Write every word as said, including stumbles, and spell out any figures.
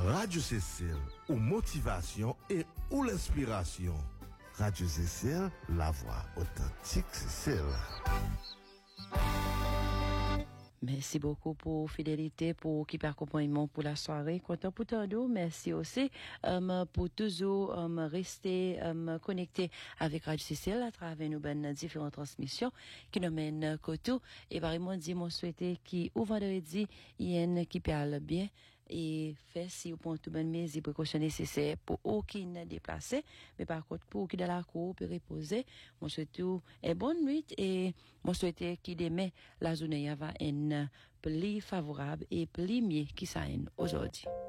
Radio Cécile, ou motivation et ou l'inspiration. Radio Cécile, la voix authentique Cécile. Merci beaucoup pour fidélité, pour qui accompagnement pour la soirée. Content pour tout. Merci aussi um, pour toujours um, rester um, connecté avec Radio Cécile à travers nos bonnes différentes transmissions qui nous mènent côté. Et vraiment dit mon souhaité qui au vendredi il y en qui parle bien et fait si vous prenez tout bonne mesure précaution nécessaire pour aucun déplacé, mais par contre pour qui de la cour peut reposer. Mon souhaite une bonne nuit et mon souhaite qui demain la journée va être plus favorable et plus mieux qui ça aujourd'hui.